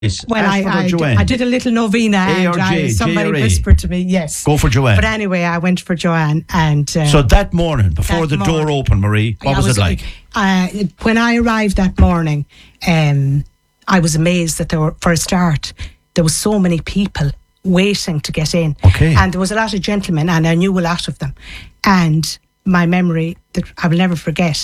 Well, Joanne. I did a little novena, A or J, and somebody J or A? whispered to me, yes. Go for Joanne. But anyway, I went for Joanne. And so that morning, before the door opened, Marie, what was it like? When I arrived that morning, I was amazed that for a start, there was so many people waiting to get in. Okay. And there was a lot of gentlemen, and I knew a lot of them. And my memory that I will never forget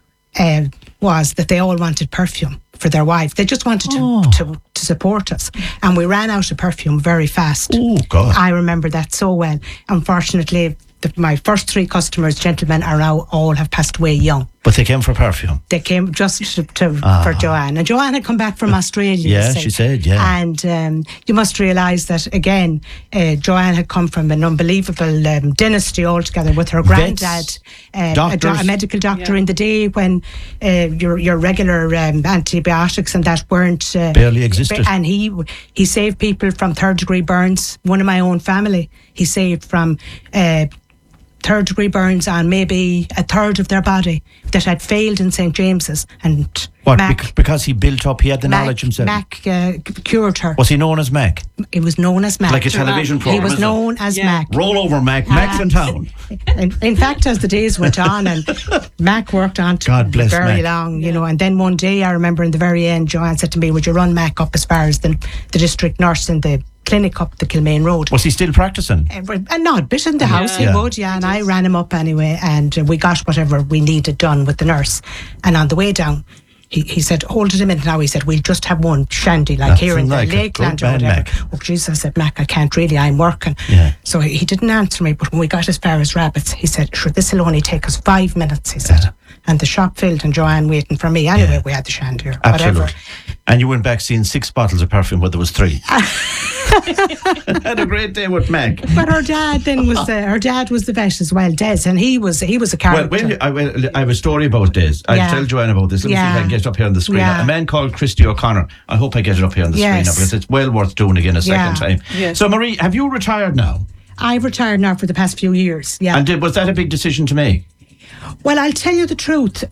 was that they all wanted perfume for their wives. They just wanted to support us. And we ran out of perfume very fast. Oh, God. I remember that so well. Unfortunately, my first 3 customers, gentlemen, are now all have passed away young. But they came for perfume. They came just for Joanne. And Joanne had come back from Australia. Yeah, she said, yeah. And you must realise that, again, Joanne had come from an unbelievable dynasty altogether with her granddad, a medical doctor in the day when your regular antibiotics and that weren't... barely existed. And he saved people from third-degree burns. One of my own family, he saved from... third-degree burns on maybe a third of their body that had failed in St. James's. And what? Because he built up, he had the knowledge himself. Mac cured her. Was he known as Mac? He was known as Mac. Like a television program. He was known as Mac. Roll over, Mac. Mac's in town. In fact, as the days went on, and Mac worked on very long, you know. And then one day, I remember in the very end, Joanne said to me, "Would you run Mac up as far as the district nurse in the clinic up the Kilmaine Road?" Was he still practicing? And not a bit in the house, he would, and I ran him up anyway, and we got whatever we needed done with the nurse. And on the way down, he said, "Hold it a minute now." He said, "We'll just have one shandy, here in the Lakeland or whatever." Mac. Oh, Jesus, I said, "Mac, I can't really, I'm working." Yeah. So he didn't answer me, but when we got as far as Rabbits, he said, "Sure, this will only take us 5 minutes," he said. And the shop filled and Joanne waiting for me. Anyway, we had the shandy or whatever. And you went back seeing 6 bottles of perfume, but there was 3. Had a great day with Mac. But her dad then was her dad was the vet as well, Des, and he was a character. Well, I have a story about Des. I'll tell Joanne about this. Let me see if I can get it up here on the screen. Yeah. A man called Christy O'Connor. I hope I get it up here on the screen now, because it's well worth doing again a second time. Yes. So, Marie, have you retired now? I've retired now for the past few years. Yeah. And was that a big decision to make? Well, I'll tell you the truth.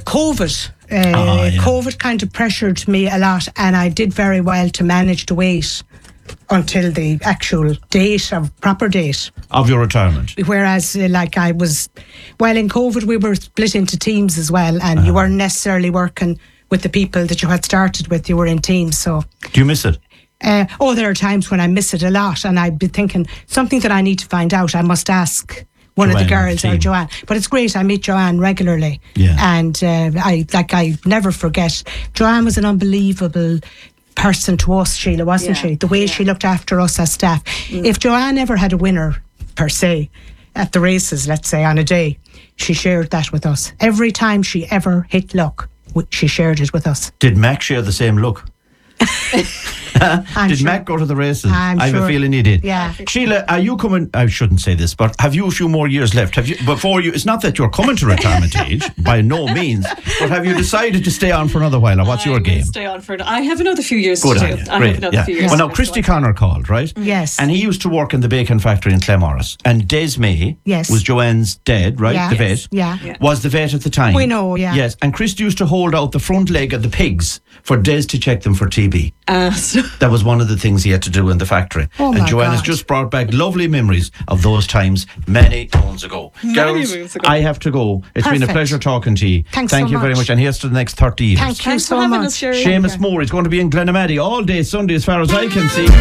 COVID kind of pressured me a lot, and I did very well to manage to wait until the actual proper date of your retirement. Whereas, in COVID we were split into teams as well, and you weren't necessarily working with the people that you had started with. You were in teams. So, do you miss it? There are times when I miss it a lot, and I'd be thinking something that I need to find out. I must ask one of the girls or Joanne. But it's great. I meet Joanne regularly, and I never forget. Joanne was an unbelievable person to us, Sheila, wasn't she? The way she looked after us as staff. If Joanne ever had a winner per se at the races, let's say on a day, she shared that with us. Every time she ever hit luck, she shared it with us. Did Mac share the same look? Did Mac go to the races? I have a feeling he did. Yeah. Sheila, are you coming? I shouldn't say this, but have you a few more years left? Have you before you? It's not that you're coming to retirement age, by no means. But have you decided to stay on for another while, or what's your game? Stay on for. I have another few years Good to on do. you. I Great. have another few years. Well, now Christy Connor called, right? Yes. And he used to work in the bacon factory in Clemorris. And Des May was Joanne's dad, right? Yeah. The vet. Yeah. Was the vet at the time. We know. Yeah. Yes. And Christy used to hold out the front leg of the pigs for Des to check them for TB. That was one of the things he had to do in the factory. And Joanne has just brought back lovely memories of those times many moons ago. Girls, I have to go. It's been a pleasure talking to you. Thank you very much. And here's to the next 30 years. Thank you so much. Us, Seamus Moore is going to be in Glenamaddy all day Sunday as far as I can see.